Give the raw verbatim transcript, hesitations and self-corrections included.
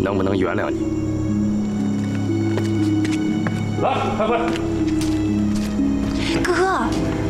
能不能原谅你。来，开会。 哥哥。